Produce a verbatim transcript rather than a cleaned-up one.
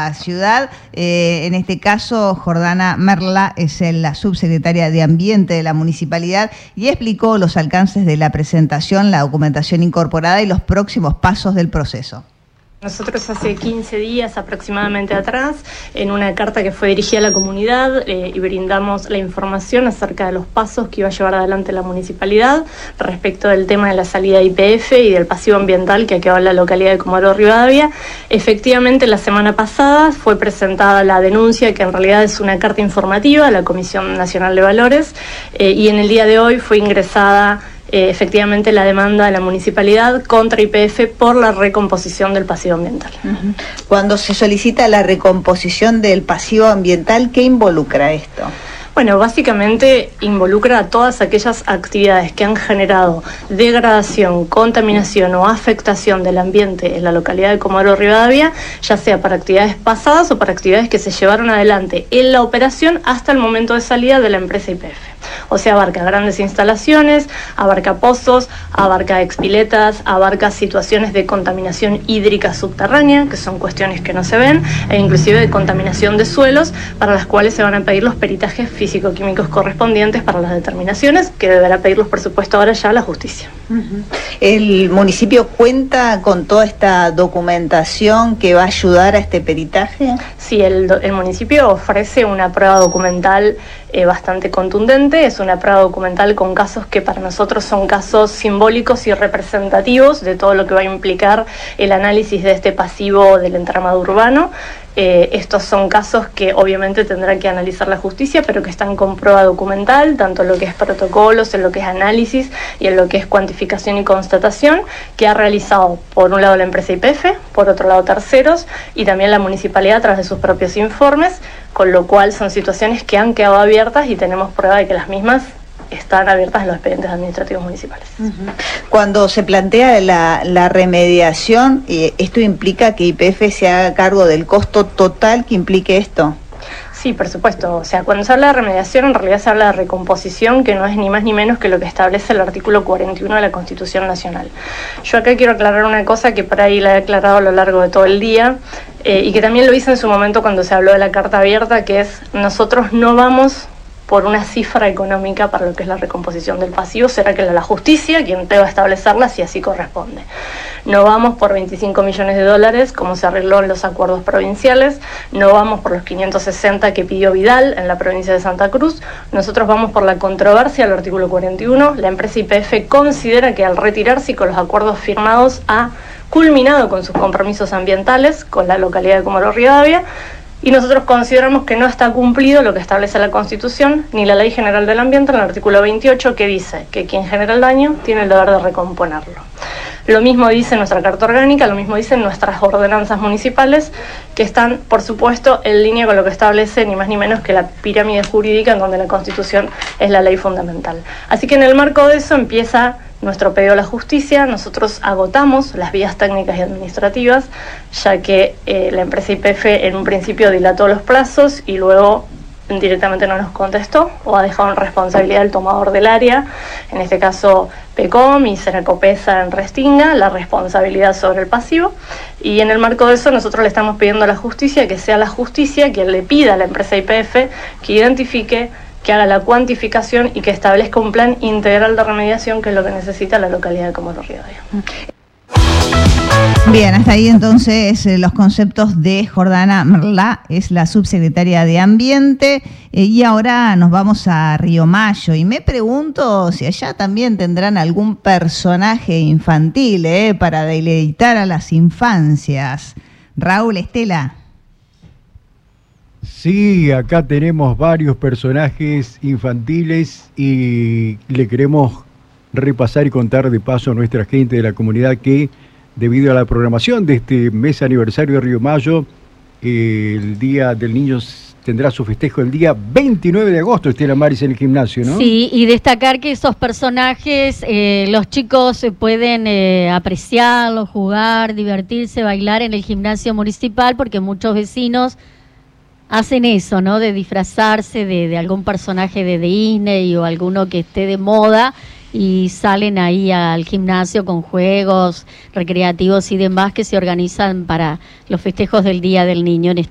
la ciudad. Eh, en este caso, Jordana Merla es la subsecretaria de Ambiente de la Municipalidad y explicó los alcances de la presentación, la documentación incorporada y los próximos pasos del proceso. Nosotros hace quince días aproximadamente atrás, en una carta que fue dirigida a la comunidad, eh, y brindamos la información acerca de los pasos que iba a llevar adelante la municipalidad respecto del tema de la salida de Y P F y del pasivo ambiental que quedó en la localidad de Comodoro Rivadavia. Efectivamente, la semana pasada fue presentada la denuncia, que en realidad es una carta informativa a la Comisión Nacional de Valores, eh, y en el día de hoy fue ingresada Eh, efectivamente la demanda de la municipalidad contra Y P F por la recomposición del pasivo ambiental. Uh-huh. Cuando se solicita la recomposición del pasivo ambiental, ¿qué involucra esto? Bueno, básicamente involucra a todas aquellas actividades que han generado degradación, contaminación o afectación del ambiente en la localidad de Comodoro Rivadavia, ya sea para actividades pasadas o para actividades que se llevaron adelante en la operación hasta el momento de salida de la empresa Y P F. O sea, abarca grandes instalaciones, abarca pozos, abarca expiletas, abarca situaciones de contaminación hídrica subterránea, que son cuestiones que no se ven, e inclusive de contaminación de suelos, para las cuales se van a pedir los peritajes físico-químicos correspondientes para las determinaciones, que deberá pedirlos, por supuesto, ahora ya la justicia. Uh-huh. ¿El municipio cuenta con toda esta documentación que va a ayudar a este peritaje? Sí, el, el municipio ofrece una prueba documental eh, bastante contundente. Es una prueba documental con casos que para nosotros son casos simbólicos y representativos de todo lo que va a implicar el análisis de este pasivo del entramado urbano. Eh, estos son casos que obviamente tendrá que analizar la justicia, pero que están con prueba documental, tanto en lo que es protocolos, en lo que es análisis y en lo que es cuantificación y constatación, que ha realizado por un lado la empresa Y P F, por otro lado terceros, y también la municipalidad a través de sus propios informes, con lo cual son situaciones que han quedado abiertas y tenemos prueba de que las mismas están abiertas en los expedientes administrativos municipales. Uh-huh. Cuando se plantea la, la remediación, eh, ¿esto implica que Y P F se haga cargo del costo total que implique esto? Sí, por supuesto. O sea, cuando se habla de remediación, en realidad se habla de recomposición, que no es ni más ni menos que lo que establece el artículo cuarenta y uno de la Constitución Nacional. Yo acá quiero aclarar una cosa que por ahí la he aclarado a lo largo de todo el día, eh, y que también lo hice en su momento cuando se habló de la carta abierta, que es: nosotros no vamos por una cifra económica para lo que es la recomposición del pasivo, será que la, la justicia quien deba establecerla si así corresponde. No vamos por veinticinco millones de dólares, como se arregló en los acuerdos provinciales, no vamos por los quinientos sesenta que pidió Vidal en la provincia de Santa Cruz, nosotros vamos por la controversia del artículo cuarenta y uno. La empresa Y P F considera que al retirarse y con los acuerdos firmados ha culminado con sus compromisos ambientales con la localidad de Comodoro Rivadavia, y nosotros consideramos que no está cumplido lo que establece la Constitución ni la Ley General del Ambiente en el artículo veintiocho, que dice que quien genera el daño tiene el deber de recomponerlo. Lo mismo dice nuestra Carta Orgánica, lo mismo dicen nuestras ordenanzas municipales, que están, por supuesto, en línea con lo que establece ni más ni menos que la pirámide jurídica, en donde la Constitución es la ley fundamental. Así que en el marco de eso empieza nuestro pedido a la justicia. Nosotros agotamos las vías técnicas y administrativas, ya que eh, la empresa Y P F en un principio dilató los plazos y luego directamente no nos contestó, o ha dejado en responsabilidad el tomador del área, en este caso PECOM y Senacopesa en Restinga, la responsabilidad sobre el pasivo. Y en el marco de eso nosotros le estamos pidiendo a la justicia que sea la justicia quien le pida a la empresa Y P F que identifique, que haga la cuantificación y que establezca un plan integral de remediación, que es lo que necesita la localidad de Comodoro Rivadavia. Bien, hasta ahí entonces eh, los conceptos de Jordana Merla, es la subsecretaria de Ambiente, eh, y ahora nos vamos a Río Mayo y me pregunto si allá también tendrán algún personaje infantil eh, para deleitar a las infancias. Raúl, Estela. Sí, acá tenemos varios personajes infantiles y le queremos repasar y contar de paso a nuestra gente de la comunidad que, debido a la programación de este mes aniversario de Río Mayo, eh, el Día del Niño tendrá su festejo el día veintinueve de agosto, Estela Maris, en el gimnasio, ¿no? Sí, y destacar que esos personajes, eh, los chicos pueden eh, apreciarlos, jugar, divertirse, bailar en el gimnasio municipal, porque muchos vecinos hacen eso, ¿no? De disfrazarse de, de algún personaje de Disney o alguno que esté de moda, y salen ahí al gimnasio con juegos recreativos y demás que se organizan para los festejos del Día del Niño en